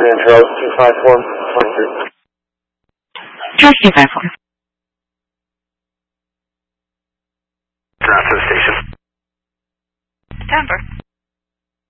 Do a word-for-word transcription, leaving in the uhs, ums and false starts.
Grand Charles two five four twenty-three. Charles two five four. Ground to the station. Denver.